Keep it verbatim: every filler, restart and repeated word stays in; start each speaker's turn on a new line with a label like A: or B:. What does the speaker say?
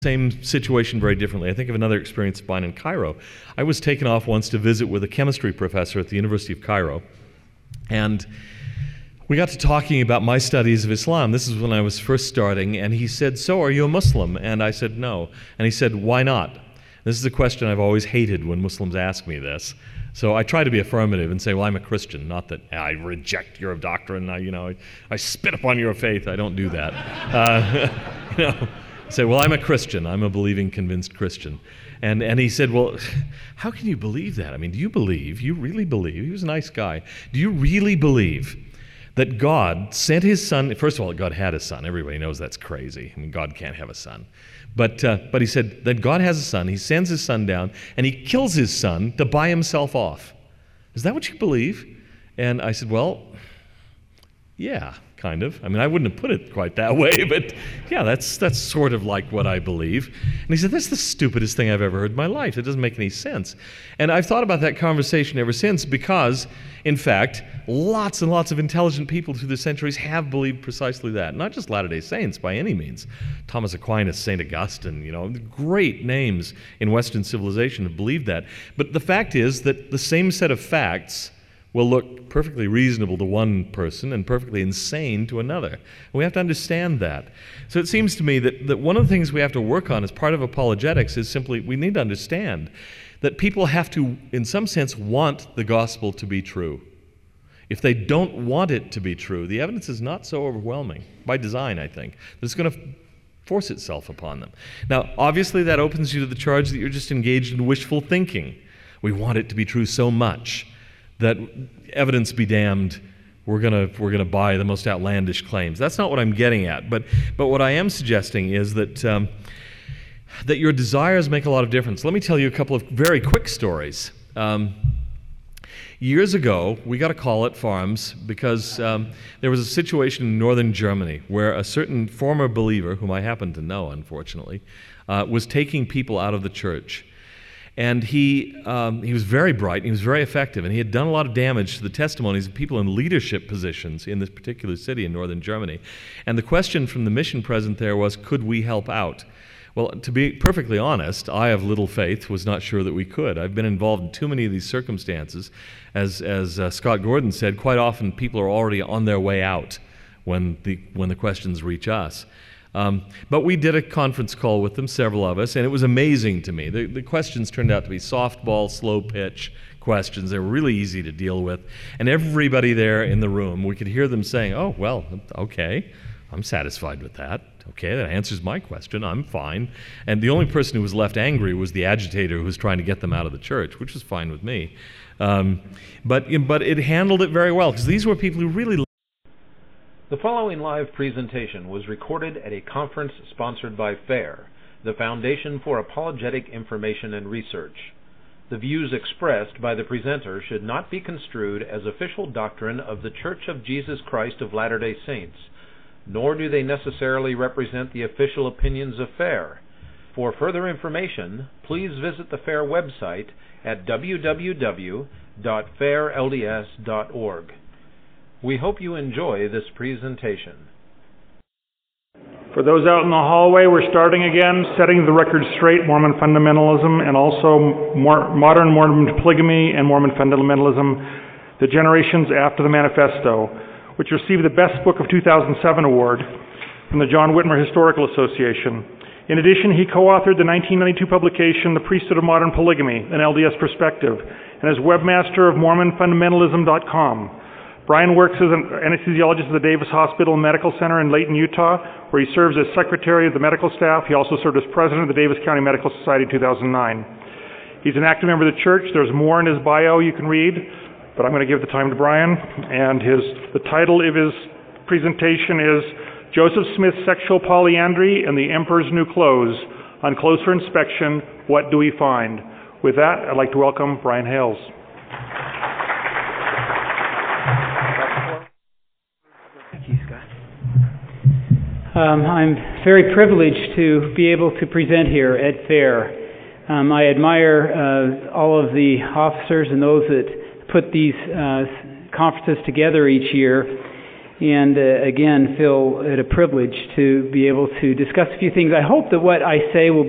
A: Same situation very differently. I think of another experience of mine in Cairo. I was taken off once to visit with a chemistry professor at the University of Cairo, and we got to talking about my studies of Islam. This is when I was first starting, and he said, "So, are you a Muslim?" And I said, "No." And he said, "Why not?" This is a question I've always hated when Muslims ask me this. So I try to be affirmative and say, "Well, I'm a Christian." Not that I reject your doctrine. I, you know, I, I spit upon your faith. I don't do that. Uh, you know. Say, "Well, I'm a Christian. I'm a believing, convinced Christian." And and he said, "Well, how can you believe that? I mean, do you believe, you really believe," he was a nice guy, "do you really believe that God sent his son?" First of all, God had a son. Everybody knows that's crazy. I mean, God can't have a son. But, uh, but he said that God has a son, he sends his son down, and he kills his son to buy himself off. Is that what you believe? And I said, "Well, yeah, kind of. I mean, I wouldn't have put it quite that way, but yeah, that's that's sort of like what I believe." And he said, "That's the stupidest thing I've ever heard in my life. It doesn't make any sense." And I've thought about that conversation ever since because, in fact, lots and lots of intelligent people through the centuries have believed precisely that. Not just Latter-day Saints by any means. Thomas Aquinas, Saint Augustine, you know, great names in Western civilization have believed that. But the fact is that the same set of facts will look perfectly reasonable to one person and perfectly insane to another. And we have to understand that. So it seems to me that, that one of the things we have to work on as part of apologetics is simply we need to understand that people have to, in some sense, want the gospel to be true. If they don't want it to be true, the evidence is not so overwhelming, by design, I think, that it's going to force itself upon them. Now, obviously, that opens you to the charge that you're just engaged in wishful thinking. We want it to be true so much that evidence be damned, we're gonna we're gonna buy the most outlandish claims. That's not what I'm getting at. But but what I am suggesting is that um, that your desires make a lot of difference. Let me tell you a couple of very quick stories. Um, years ago, we got a call at Farms because um, there was a situation in northern Germany where a certain former believer, whom I happen to know, unfortunately, uh, was taking people out of the church. And he um, he was very bright, and he was very effective, and he had done a lot of damage to the testimonies of people in leadership positions in this particular city in northern Germany. And the question from the mission present there was, could we help out? Well, to be perfectly honest, I of little faith was not sure that we could. I've been involved in too many of these circumstances. As, as uh, Scott Gordon said, quite often people are already on their way out when the, when the questions reach us. Um, but we did a conference call with them, several of us, and it was amazing to me. The, the questions turned out to be softball, slow pitch questions. They were really easy to deal with. And everybody there in the room, we could hear them saying, "Oh, well, okay, I'm satisfied with that. Okay, that answers my question. I'm fine." And the only person who was left angry was the agitator who was trying to get them out of the church, which was fine with me. Um, but, but it handled it very well, because these were people who really...
B: The following live presentation was recorded at a conference sponsored by FAIR, the Foundation for Apologetic Information and Research. The views expressed by the presenter should not be construed as official doctrine of the Church of Jesus Christ of Latter-day Saints, nor do they necessarily represent the official opinions of FAIR. For further information, please visit the FAIR website at w w w dot fair l d s dot org. We hope you enjoy this presentation.
C: For those out in the hallway, we're starting again, setting the record straight, Mormon fundamentalism, and also more, modern Mormon polygamy and Mormon fundamentalism, the generations after the Manifesto, which received the Best Book of two thousand seven award from the John Whitmer Historical Association. In addition, he co-authored the nineteen ninety-two publication, The Priesthood of Modern Polygamy, an L D S Perspective, and is webmaster of mormon fundamentalism dot com. Brian works as an anesthesiologist at the Davis Hospital and Medical Center in Layton, Utah, where he serves as secretary of the medical staff. He also served as president of the Davis County Medical Society in two thousand nine. He's an active member of the church. There's more in his bio you can read, but I'm going to give the time to Brian. And his the title of his presentation is Joseph Smith's Sexual Polyandry and the Emperor's New Clothes. On closer inspection, what do we find? With that, I'd like to welcome Brian Hales.
D: Um, I'm very privileged to be able to present here at FAIR. Um, I admire uh, all of the officers and those that put these uh, conferences together each year. and uh, again feel it a privilege to be able to discuss a few things. I hope that what I say will